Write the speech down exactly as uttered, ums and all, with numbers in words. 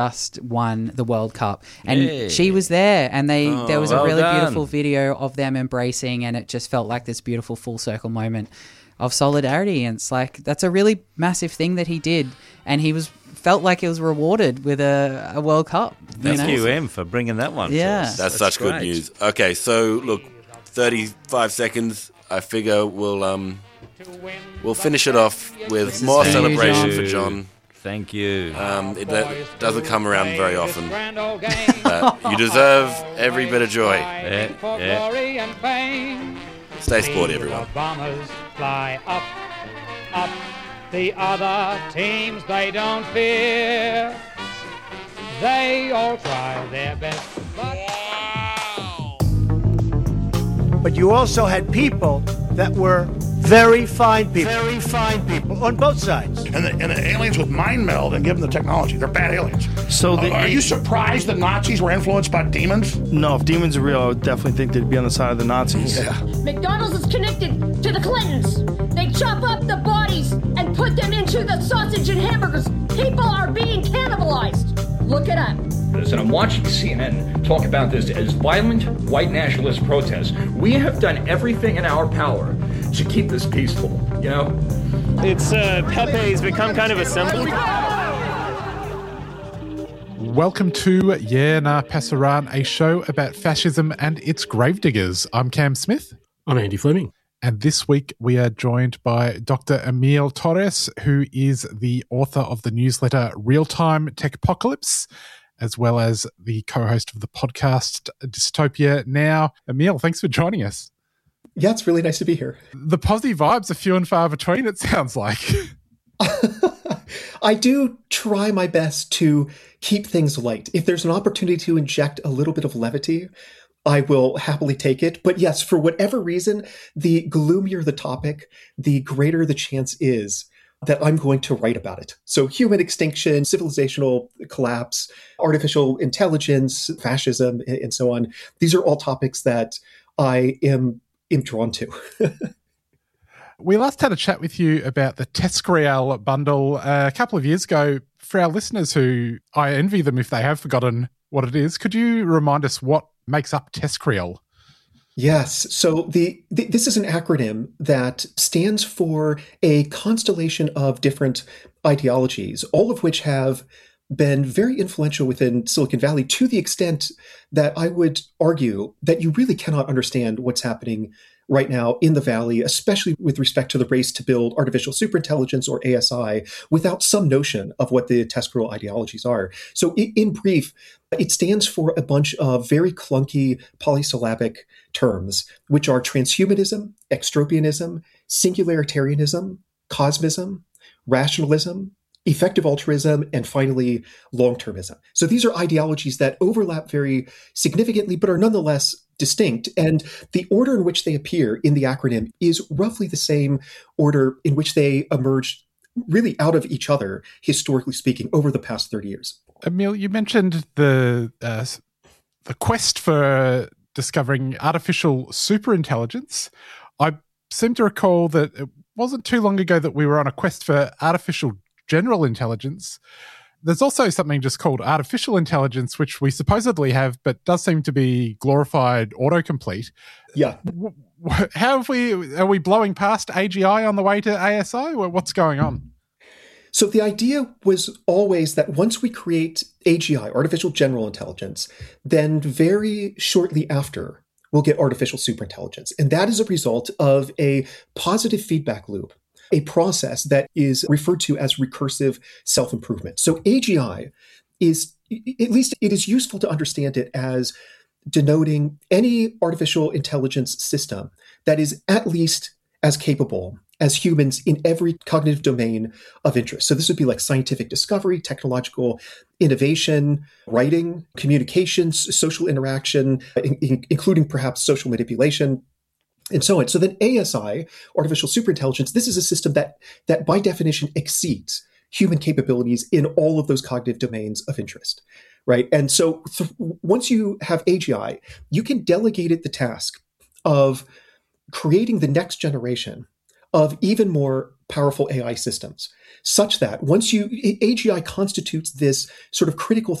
just won the World Cup, and Yay. she was there, and they Oh, there was a well really done. beautiful video of them embracing, and it just felt like this beautiful full circle moment of solidarity. And it's like, that's a really massive thing that he did, and he was felt like he was rewarded with a, a World Cup. You Thank know? you, Em, for bringing that one. Yeah. to us. That's, such good great. news. Okay, so look, thirty-five seconds. I figure we'll um we'll finish it off with This is more for you, celebration John. for John. Thank you. Um, it, that doesn't come around very often. But you deserve every bit of joy. Yeah, yeah. Stay sporty, everyone. The bombers fly up, up. The other teams they don't fear. They all try their best, but But you also had people that were very fine people. Very fine people on both sides. And the, and the aliens would mind meld and give them the technology. They're bad aliens. So Uh, the, are you surprised the Nazis were influenced by demons? No, if demons are real, I would definitely think they'd be on the side of the Nazis. Yeah. McDonald's is connected to the Clintons. They chop up the bodies and put them into the sausage and hamburgers. People are being cannibalized. Look it up. And I'm watching C N N talk about this as violent white nationalist protests. We have done everything in our power to keep this peaceful, you know? It's, uh, Pepe's become kind of a symbol. Welcome to Yeah Nah Pasaran, a show about fascism and its gravediggers. I'm Cam Smith. I'm Andy Fleming. And this week we are joined by Doctor Emile Torres, who is the author of the newsletter Real Time Techpocalypse, as well as the co-host of the podcast Dystopia Now. Emile, thanks for joining us. Yeah, it's really nice to be here. The positive vibes are few and far between, it sounds like. I do try my best to keep things light. If there's an opportunity to inject a little bit of levity, I will happily take it. But yes, for whatever reason, the gloomier the topic, the greater the chance is that I'm going to write about it. So human extinction, civilizational collapse, artificial intelligence, fascism, and so on. These are all topics that I am, am drawn to. We last had a chat with you about the Tescriel bundle uh, a couple of years ago. For our listeners who, I envy them if they have forgotten what it is, could you remind us what makes up Tescriel? Yes. So the, the this is an acronym that stands for a constellation of different ideologies, all of which have been very influential within Silicon Valley to the extent that I would argue that you really cannot understand what's happening right now in the Valley, especially with respect to the race to build artificial superintelligence, or A S I, without some notion of what the Tescriel ideologies are. So in, in brief, it stands for a bunch of very clunky polysyllabic terms, which are transhumanism, extropianism, singularitarianism, cosmism, rationalism, effective altruism, and finally, long-termism. So these are ideologies that overlap very significantly, but are nonetheless distinct. And the order in which they appear in the acronym is roughly the same order in which they emerged really out of each other, historically speaking, over the past thirty years. Emile, you mentioned the uh, the quest for discovering artificial superintelligence. I seem to recall that it wasn't too long ago that we were on a quest for artificial general intelligence. There's also something just called artificial intelligence, which we supposedly have, but does seem to be glorified autocomplete. Yeah. How have we, are we blowing past A G I on the way to A S I? What's going on? So the idea was always that once we create A G I, artificial general intelligence, then very shortly after, we'll get artificial superintelligence. And that is a result of a positive feedback loop, a process that is referred to as recursive self-improvement. So A G I is, at least it is useful to understand it as denoting any artificial intelligence system that is at least as capable as humans in every cognitive domain of interest. So this would be like scientific discovery, technological innovation, writing, communications, social interaction, in, in, including perhaps social manipulation, and so on. So then A S I, artificial superintelligence, this is a system that, that by definition exceeds human capabilities in all of those cognitive domains of interest, right? And so th- once you have A G I, you can delegate it the task of creating the next generation of even more powerful A I systems, such that once you, A G I constitutes this sort of critical